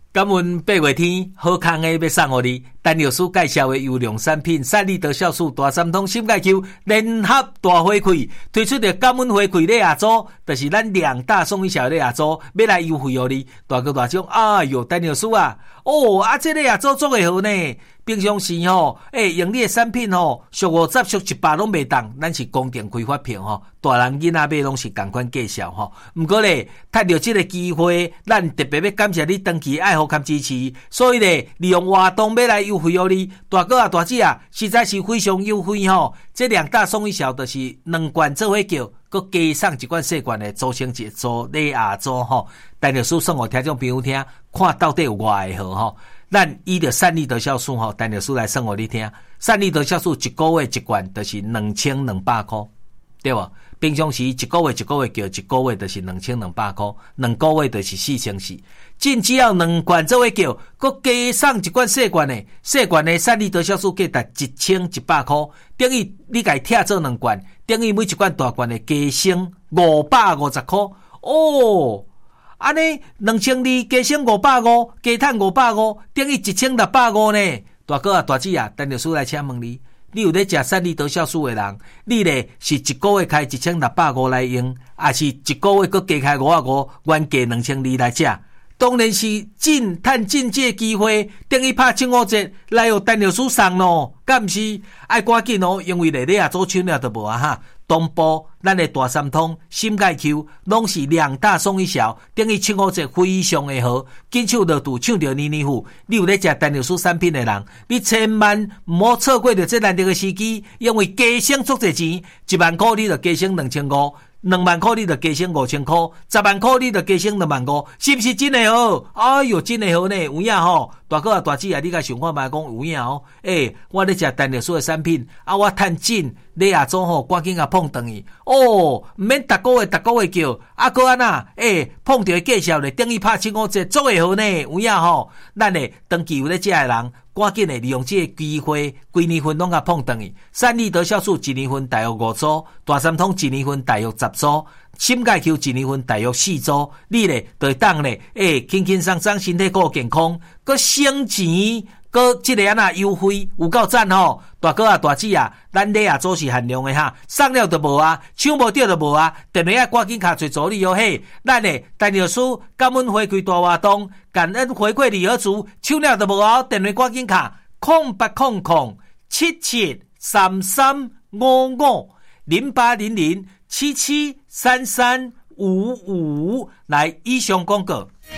感恩八月天好康的要送给你，陈老师介绍的优良产品，赛利德酵素大三通心钙球联合大回馈，推出的感恩回馈礼盒组，就是咱2大送1小礼盒组，要来优惠哦你，大哥大奖，哎哟，陈老师啊，这礼盒组做会好呢。平常时用你的产品俗50俗100拢袂当，咱是公定开发票大人囡仔买拢是同款计销毋过咧，趁着这个机会，咱特别要感谢你长期爱护和支持，所以咧，利用活动要来优惠哦你，大哥啊大姐啊，实在是非常优惠这2大送1小就是2罐做伙叫，佮加送1罐细罐的组成一组礼盒组陈老师送互听众朋友听，看到底有偌会好咱依着善利德酵素陈老师来送互你听，善利德酵素1个月1罐就是2200块，对吧？平常时1个月1个月叫1个月就是2200块，2个月就是4000，仅只要2罐做伙叫，佮加送1罐细罐的善利德酵素价值1100块，等于你甲伊拆做2罐，等于每1罐大罐的加升550块安尼2200加升550，加赚550，等于1650呢。大哥啊大姐啊，陈老师来请问你有咧食善利德酵素的人，你咧是1个月开1650来用，还是1个月佮加开550，原价2200来食？当然是赚这个机会，等于拍7、5折来由陈老师送咯，敢毋是？爱赶紧因为咧你也做抢了都无哈。东部咱的大三通心钙球拢是2大送1小，等于7、5折非常的好，紧抢热度抢着年富。你有咧食陈老师产品的人，你千万唔好错过着这难得的时机，因为加升足侪钱，1万块你就加升2500。2万块你就加升5000块，10万块你就加升25000，是不是真的好？哎哟，真的好呢，有影大哥啊大姐啊，你甲想看卖讲有影我咧食陈老师的产品我趁钱礼盒组赶紧甲碰转去毋免逐个月叫搁安那碰着介绍咧，等于拍7、5折做会好呢，有影咱咧长期有咧食的人，赶紧的利用这个机会，规年份拢甲碰转去。善利德酵素1年份大约5组，大三通1年份大约10组，心钙球1年份大约4组，你咧就会当咧轻轻松松身体够健康，搁省钱，搁这个那优惠有够赞大哥啊大姐啊，咱礼盒组是限量的送了就无抢无到就无电话赶紧卡找助理咱咧陈老师感恩回馈大活动，感恩回馈礼盒组抢了就无电话赶紧卡08007733550800773355来以上广告。